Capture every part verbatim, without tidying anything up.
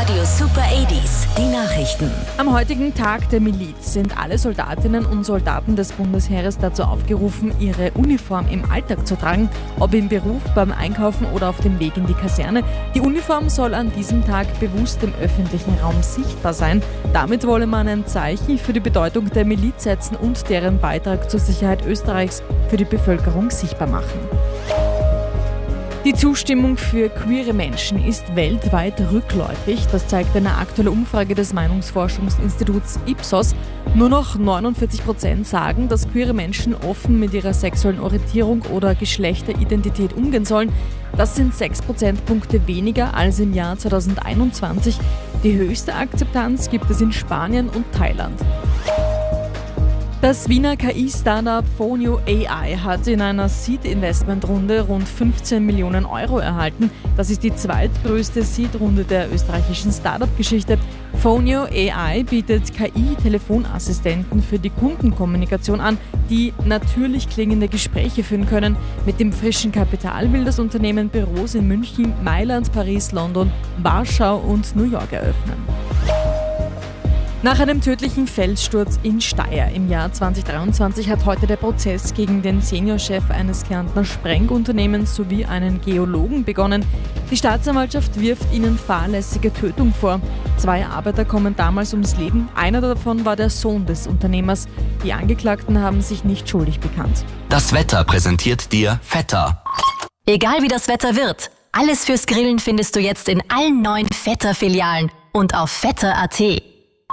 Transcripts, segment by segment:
Radio Super achtziger, die Nachrichten. Am heutigen Tag der Miliz sind alle Soldatinnen und Soldaten des Bundesheeres dazu aufgerufen, ihre Uniform im Alltag zu tragen, ob im Beruf, beim Einkaufen oder auf dem Weg in die Kaserne. Die Uniform soll an diesem Tag bewusst im öffentlichen Raum sichtbar sein. Damit wolle man ein Zeichen für die Bedeutung der Miliz setzen und deren Beitrag zur Sicherheit Österreichs für die Bevölkerung sichtbar machen. Die Zustimmung für queere Menschen ist weltweit rückläufig. Das zeigt eine aktuelle Umfrage des Meinungsforschungsinstituts Ipsos. Nur noch neunundvierzig Prozent sagen, dass queere Menschen offen mit ihrer sexuellen Orientierung oder Geschlechteridentität umgehen sollen. Das sind sechs Prozentpunkte weniger als im Jahr zweitausendeinundzwanzig. Die höchste Akzeptanz gibt es in Spanien und Thailand. Das Wiener K I-Startup Phonio A I hat in einer Seed-Investment-Runde rund fünfzehn Millionen Euro erhalten. Das ist die zweitgrößte Seed-Runde der österreichischen Startup-Geschichte. Phonio A I bietet K I-Telefonassistenten für die Kundenkommunikation an, die natürlich klingende Gespräche führen können. Mit dem frischen Kapital will das Unternehmen Büros in München, Mailand, Paris, London, Warschau und New York eröffnen. Nach einem tödlichen Felssturz in Steyr im Jahr zweitausenddreiundzwanzig hat heute der Prozess gegen den Seniorchef eines Kärntner Sprengunternehmens sowie einen Geologen begonnen. Die Staatsanwaltschaft wirft ihnen fahrlässige Tötung vor. Zwei Arbeiter kommen damals ums Leben. Einer davon war der Sohn des Unternehmers. Die Angeklagten haben sich nicht schuldig bekannt. Das Wetter präsentiert dir Vetter. Egal wie das Wetter wird, alles fürs Grillen findest du jetzt in allen neuen Vetter-Filialen und auf vetter punkt a t.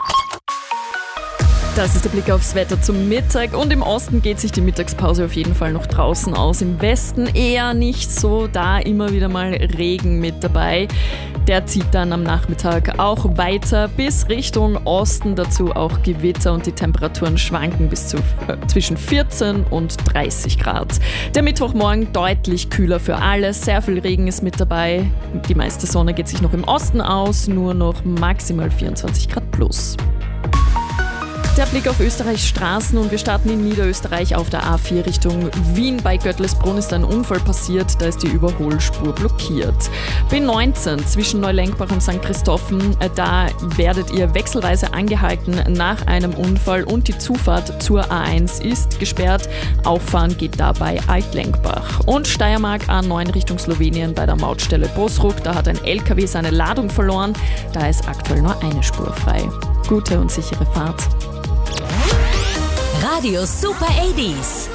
Das ist der Blick aufs Wetter zum Mittag und im Osten geht sich die Mittagspause auf jeden Fall noch draußen aus. Im Westen eher nicht so, da immer wieder mal Regen mit dabei. Der zieht dann am Nachmittag auch weiter bis Richtung Osten, dazu auch Gewitter und die Temperaturen schwanken bis zu äh, zwischen vierzehn und dreißig Grad. Der Mittwochmorgen deutlich kühler für alle, sehr viel Regen ist mit dabei. Die meiste Sonne geht sich noch im Osten aus, nur noch maximal vierundzwanzig Grad plus. Der Blick auf Österreichs Straßen und wir starten in Niederösterreich auf der A vier Richtung Wien. Bei Göttlesbrunn ist ein Unfall passiert, da ist die Überholspur blockiert. B neunzehn zwischen Neulenkbach und Sankt Christophen, da werdet ihr wechselweise angehalten nach einem Unfall und die Zufahrt zur A eins ist gesperrt. Auffahren geht dabei Altlenkbach. Und Steiermark A neun Richtung Slowenien bei der Mautstelle Bosruck, da hat ein L K W seine Ladung verloren, da ist aktuell nur eine Spur frei. Gute und sichere Fahrt. Radio Super achtziger.